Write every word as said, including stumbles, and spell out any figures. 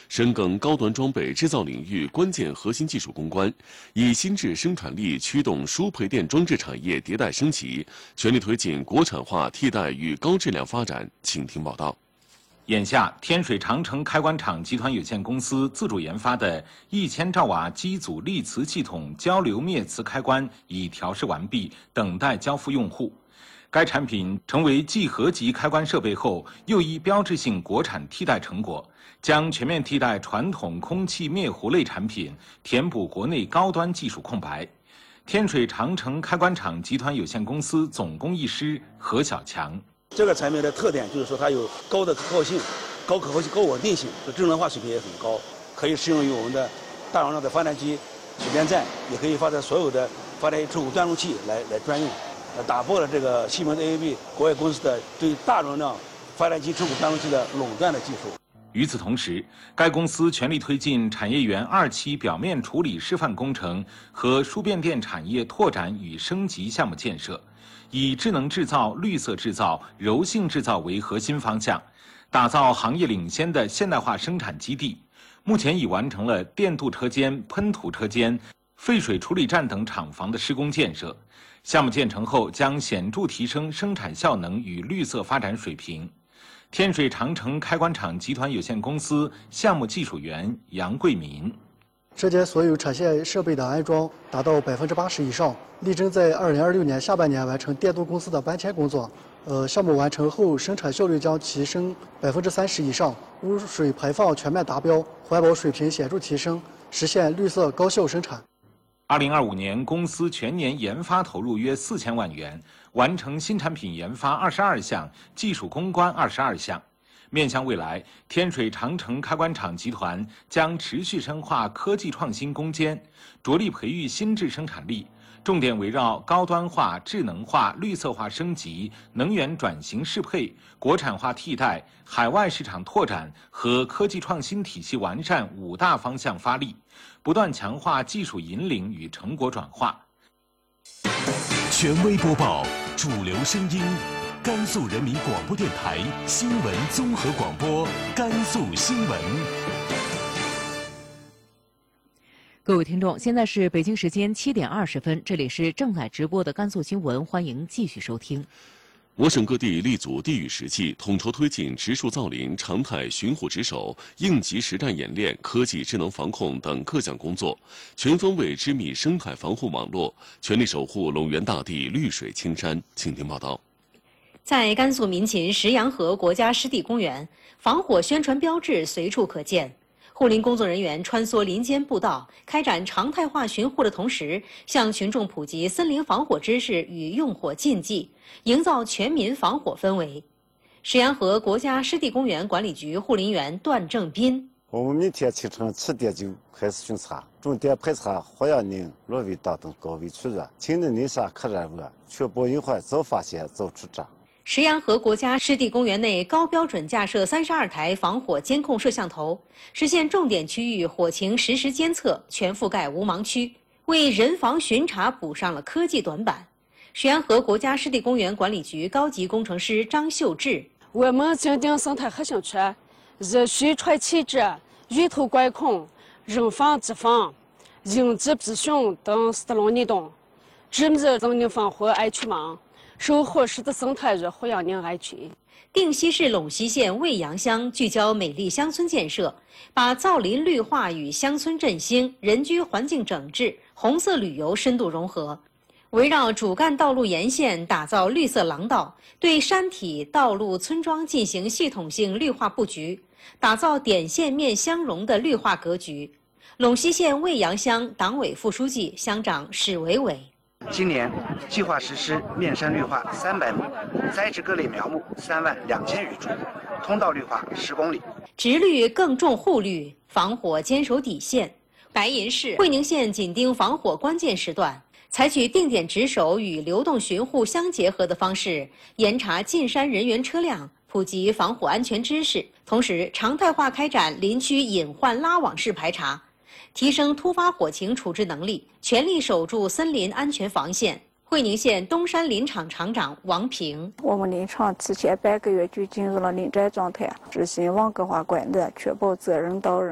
深耕高端装备制造领域关键核心技术攻关，以新质生产力驱动输配电装置产业迭代升级，全力推进国产化替代与高质量发展。请听报道。 眼下，天水长城开关厂集团有限公司自主研发的一千兆瓦机组力磁系统交流灭磁开关已调试完毕，等待交付用户。该产品成为继合级开关设备后又一标志性国产替代成果，将全面替代传统空气灭壶类产品，填补国内高端技术空白。天水长城开关厂集团有限公司总工艺师何小强。 这个产品的特点就是说它有高的可靠性、高可靠性、高稳定性，智能化水平也很高，可以适用于我们的大容量的发电机、水电站，也可以发在所有的发电出口端路器来来专用，呃，打破了这个西门子 A A B 国外公司的对大容量发电机出口端路器的垄断的技术。 与此同时，该公司全力推进产业园二期表面处理示范工程和输变电产业拓展与升级项目建设。以智能制造、绿色制造、柔性制造为核心方向，打造行业领先的现代化生产基地。目前已完成了电镀车间、喷涂车间、废水处理站等厂房的施工建设。项目建成后，将显著提升生产效能与绿色发展水平。天水长城开关厂集团有限公司项目技术员杨桂民。 车间所有产线设备的安装达到百分之八十以上，力争在二零二六年下半年完成电镀公司的搬迁工作。呃，项目完成后，生产效率将提升百分之三十以上，污水排放全面达标，环保水平显著提升，实现绿色高效生产。 二零二五年，公司全年研发投入约四千万元，完成新产品研发二十二项，技术攻关二十二项。面向未来，天水长城开关厂集团将持续深化科技创新攻坚，着力培育新质生产力，重点围绕高端化、智能化、绿色化升级、能源转型适配、国产化替代、海外市场拓展和科技创新体系完善五大方向发力，不断强化技术引领与成果转化。 权威播报，主流声音。甘肃人民广播电台新闻综合广播，甘肃新闻。 各位听众，现在是北京时间七点二十分，这里是正在直播的甘肃新闻，欢迎继续收听。 我省各地立足地域实际，统筹推进植树造林、常态巡护值守、应急实战演练、科技智能防控等各项工作，全方位织密生态防护网络，全力守护陇源大地绿水青山。请听报道。 在甘肃民勤石羊河国家湿地公园，防火宣传标志随处可见。护林工作人员穿梭林间步道，开展常态化巡护的同时，向群众普及森林防火知识与用火禁忌，营造全民防火氛围。石羊河国家湿地公园管理局护林员段正斌： 我们明天清晨七点就开始巡查，重点排查火药宁、芦苇荡等高危处热、轻能内沙可燃物，确保隐患早发现、早处置。 石羊河国家湿地公园内高标准架设三十二台防火监控摄像头，实现重点区域火情实时监测，全覆盖无盲区，为人防巡查补上了科技短板。石羊河国家湿地公园管理局高级工程师张秀智： 我们坚定生态核心区，热水传气制、源头管控、人防治防、应急避汛等四轮力动，致密森林防火安全网。守护湿地生态与火药宁安全。 定西市陇西县未阳乡聚焦美丽乡村建设，把造林绿化与乡村振兴、人居环境整治、红色旅游深度融合，围绕主干道路沿线打造绿色廊道，对山体、道路、村庄进行系统性绿化布局，打造点线面相融的绿化格局。陇西县未阳乡党委副书记、乡长史伟伟： 今年计划实施面山绿化三百亩，栽植各类苗木三万两千余株，通道绿化十公里。 植绿更重护绿，防火坚守底线。白银市、会宁县紧盯防火关键时段，采取定点值守与流动巡护相结合的方式，严查进山人员车辆，普及防火安全知识，同时常态化开展林区隐患拉网式排查，提升突发火情处置能力，全力守住森林安全防线。会宁县东山林场场长王平： 我们林场提前半个月就进入了临战状态，执行网格化管理，确保责任到人。